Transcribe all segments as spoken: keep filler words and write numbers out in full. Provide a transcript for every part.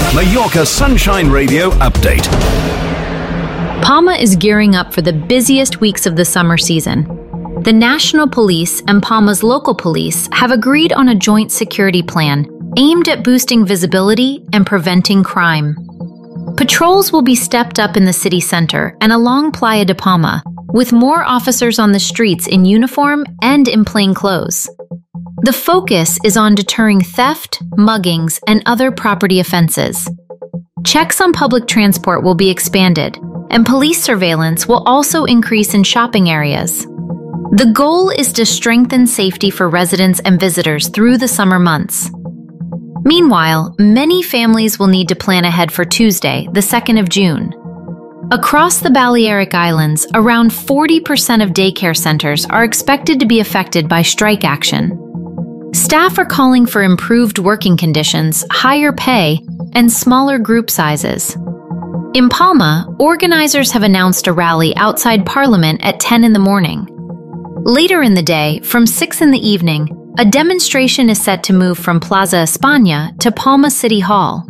Mallorca Sunshine Radio update. Palma is gearing up for the busiest weeks of the summer season. The National Police and Palma's local police have agreed on a joint security plan aimed at boosting visibility and preventing crime. Patrols will be stepped up in the city center and along Playa de Palma, with more officers on the streets in uniform and in plain clothes. The focus is on deterring theft, muggings, and other property offenses. Checks on public transport will be expanded, and police surveillance will also increase in shopping areas. The goal is to strengthen safety for residents and visitors through the summer months. Meanwhile, many families will need to plan ahead for Tuesday, the second of June. Across the Balearic Islands, around forty percent of daycare centers are expected to be affected by strike action. Staff are calling for improved working conditions, higher pay, and smaller group sizes. In Palma, organizers have announced a rally outside Parliament at ten in the morning. Later in the day, from six in the evening, a demonstration is set to move from Plaza España to Palma City Hall.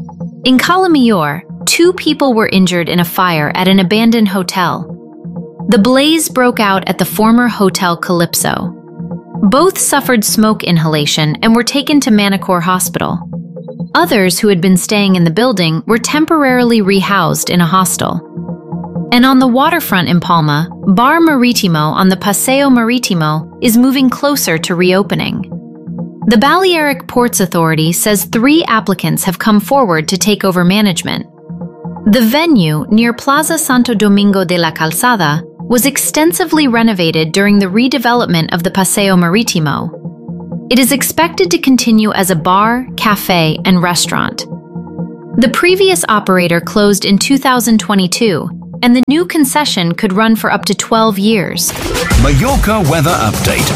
In Cala Mayor, two people were injured in a fire at an abandoned hotel. The blaze broke out at the former Hotel Calypso. Both suffered smoke inhalation and were taken to Manacor Hospital. Others who had been staying in the building were temporarily rehoused in a hostel. And on the waterfront in Palma, Bar Maritimo on the Paseo Maritimo is moving closer to reopening. The Balearic Ports Authority says three applicants have come forward to take over management. The venue near Plaza Santo Domingo de la Calzada was extensively renovated during the redevelopment of the Paseo Maritimo. It is expected to continue as a bar, cafe, and restaurant. The previous operator closed in two thousand twenty-two, and the new concession could run for up to twelve years. Mallorca weather update.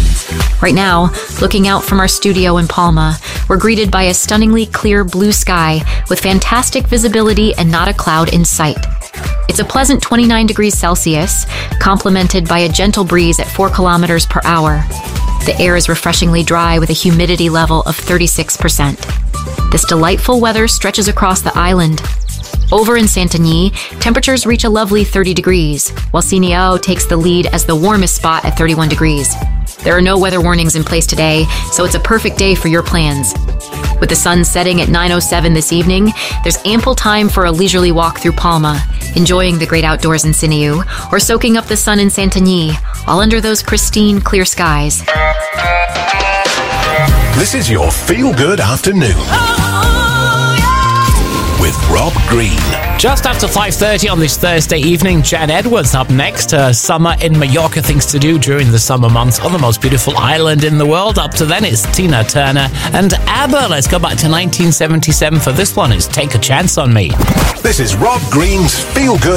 Right now, looking out from our studio in Palma, we're greeted by a stunningly clear blue sky with fantastic visibility and not a cloud in sight. It's a pleasant twenty-nine degrees Celsius, complemented by a gentle breeze at four kilometers per hour. The air is refreshingly dry with a humidity level of thirty-six percent. This delightful weather stretches across the island. Over in Santanyí, temperatures reach a lovely thirty degrees, while Siniao takes the lead as the warmest spot at thirty-one degrees. There are no weather warnings in place today, so it's a perfect day for your plans. With the sun setting at nine oh seven this evening, there's ample time for a leisurely walk through Palma, enjoying the great outdoors in Siniu, or soaking up the sun in Santanyí, all under those pristine, clear skies. This is your feel-good afternoon. With Rob Green. Just after five thirty on this Thursday evening, Jan Edwards up next. Uh, summer in Mallorca, things to do during the summer months on the most beautiful island in the world. Up to then, it's Tina Turner and ABBA. Let's go back to nineteen seventy-seven for this one. It's Take a Chance on Me. This is Rob Green's Feel Good